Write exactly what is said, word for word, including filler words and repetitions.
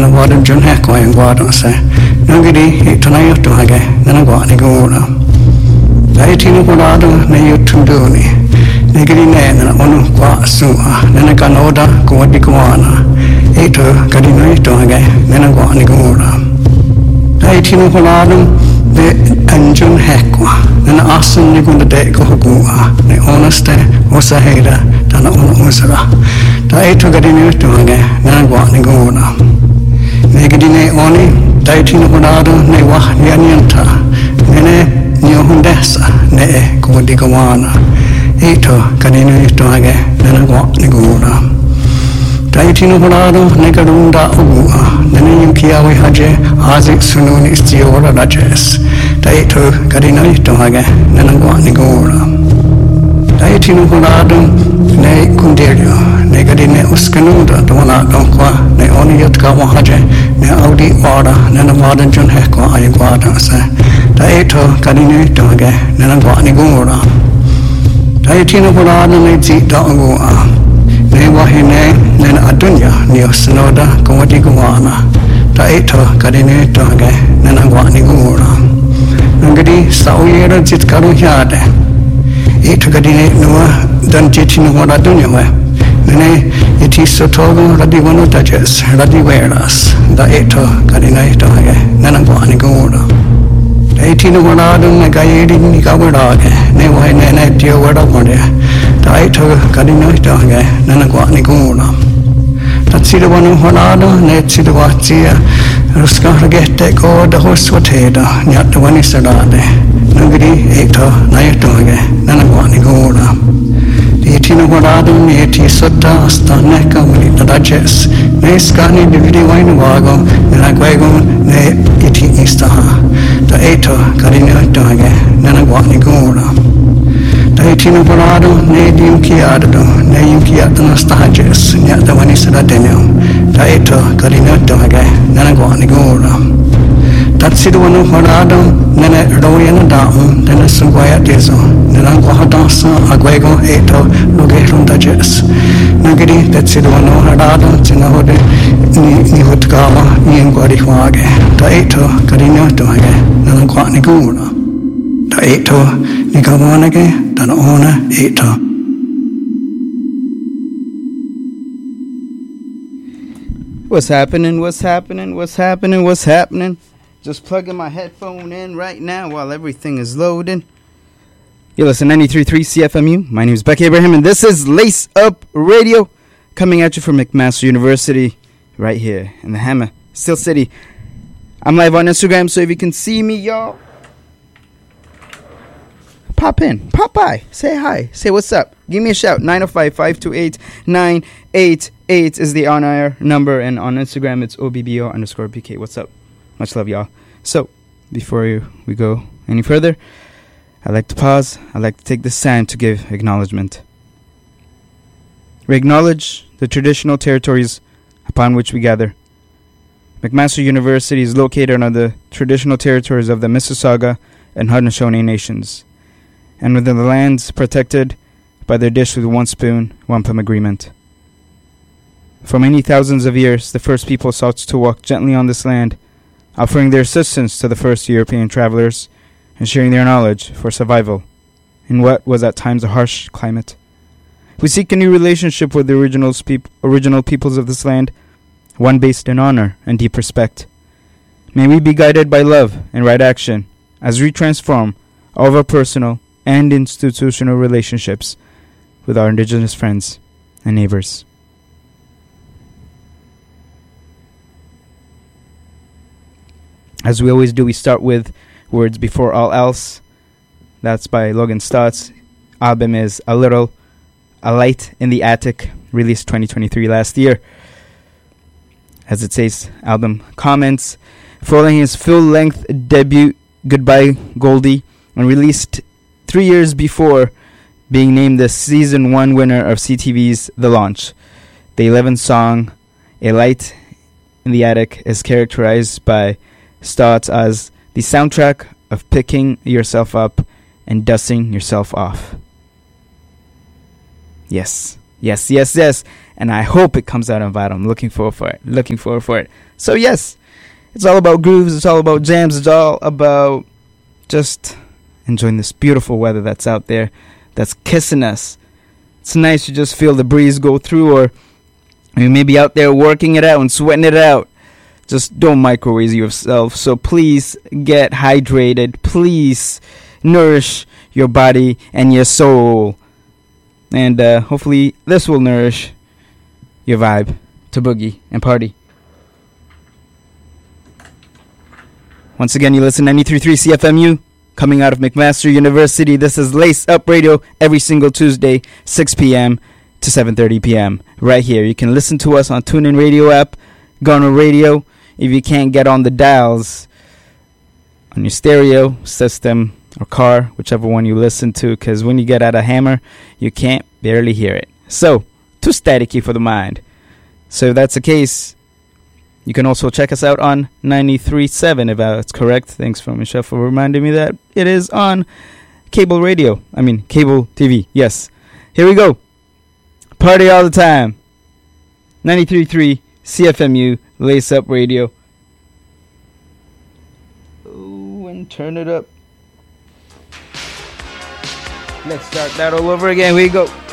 nana wadan John Heko and Guadon say, Nagadi, Tonayo to Hage, Nanagua Nigura. Daitino Colado, Nayo Tunduni, Nagadi Nan, Onu Qua Sua, Nanaganoda, Guadiguana, Eto, Gadino to Hage, Nanagua Nigura. Daitino Colado, the Anjun Hekwa, then Asan Nigun the Deco Hogua, the honest Osaheda, Dana on Usara. Daito Gadino to Hage, Nanagua Nigura. Negadine Oni, Daitino Colado, Newa Yanianta, Nene Nyohundesa, Ne Guadigawana, Eto Gadino to Hage, Nanagua Nigura. Daitino Colado, Negadunda Ugua, Nene Yukiawi Haje, Azik Sununi Stiora Rajes, Daito Gadino to Hage, Nanagua Nigura. Daitino Colado, Ne Kundirio, Negadine Uskanuda, Dona Donqua, Ne Oniyutka Wahaje, Ne Audi Wada, Nanavadan John Heko, Ayuada, Daito Gadino to Hage, Nanagua Nigura. Daitino Colado, Ne Zita Ugua. Ne wahine nen adunya nio snoda kawadi guana ta eto kadine toge nen angwani gura ngadi sauyera jit karu yade eto kadine nuwa dan jiti nuwa adunya we nene iti sotogo radi wano tajes radi weras da eto kadine toge nen angwani gura eti nuwa adun ne gayedi ni kawada ne wahine ne dio wada mode Daito Gadino Doge, Nanagua Nigura. Tatsida one Honado, Netsidawatsia, Ruscaragete, go the horse wateda, Nyat the one is Sadade, Nugri, Eto, Nayatoge, Nanagua Nigura. The Etino Honado, Neti Sota, Staneka, Nadajes, Nescani, the Vidi Wainawago, Nanaguego, Ne Iti Istaha. The Eto Gadino Doge, Nanagua Nigura. Daitino Parado, Ne Diukiado, Ne Yukiatana Stages, Yat the one is Radenio, Daito, Carino Doge, Nanagua Nigura. Tatsido one Parado, Nene Royana Down, then a Sunguaya Dizo, Nanagua Dansa, Aguego, Eto, Logerum Dages. Nagadi, Tatsido one Parado, Tinahode, Nihutgawa, Nianguarihuage, Daito, Carino Doge, Nanagua Nigura. Daito, Nigawanage, Dan Ona, Eto. What's happening? What's happening? What's happening? What's happening? Just plugging my headphone in right now while everything is loading. You listen to ninety-three point three C F M U. My name is Becky Abraham, and this is Lace Up Radio, coming at you from McMaster University, right here in the Hammer, Steel City. I'm live on Instagram, so if you can see me, y'all, pop in, pop by, say hi, say what's up, give me a shout. Nine oh five, five two eight, nine eight eight is the on-air number, and on Instagram it's O B B O underscore B K. What's up? Much love, y'all. So, before you, we go any further, I'd like to pause. I'd like to take this time to give acknowledgement. We acknowledge the traditional territories upon which we gather. McMaster University is located on the traditional territories of the Mississauga and Haudenosaunee nations, and within the lands protected by their Dish with One Spoon, Wampum Agreement. For many thousands of years, the first people sought to walk gently on this land, offering their assistance to the first European travelers and sharing their knowledge for survival in what was at times a harsh climate. We seek a new relationship with the original, spe- original peoples of this land, one based in honor and deep respect. May we be guided by love and right action as we transform all of our personal and institutional relationships with our Indigenous friends and neighbors. As we always do, we start with Words Before All Else. That's by Logan Stotts. Album is A Little, A Light in the Attic, released twenty twenty-three last year. As it says, album comments. Following his full-length debut, Goodbye Goldie, and released three years before being named the season one winner of C T V's The Launch. The eleventh song, A Light in the Attic, is characterized by Stotts as the soundtrack of picking yourself up and dusting yourself off. Yes, yes, yes, yes. and I hope it comes out on vinyl. I'm looking forward for it. Looking forward for it. So yes, it's all about grooves. It's all about jams. It's all about just enjoying this beautiful weather that's out there, that's kissing us. It's nice to just feel the breeze go through, or you may be out there working it out and sweating it out. Just don't microwave yourself. So please get hydrated. Please nourish your body and your soul. And uh, hopefully this will nourish your vibe to boogie and party. Once again, you listen to ninety-three point three C F M U, coming out of McMaster University. This is Lace Up Radio every single Tuesday, six p.m. to seven thirty p.m. right here. You can listen to us on TuneIn Radio app, Garner Radio. If you can't get on the dials on your stereo system or car, whichever one you listen to, because when you get out of Hammer, you can't barely hear it. So, too staticky for the mind. So if that's the case, you can also check us out on ninety-three point seven, if that's correct. Thanks for Michelle for reminding me that it is on cable radio. I mean, cable T V. Yes. Here we go. Party all the time. ninety-three point three C F M U, Lace Up Radio. Oh, and turn it up. Let's start that all over again. Here we go.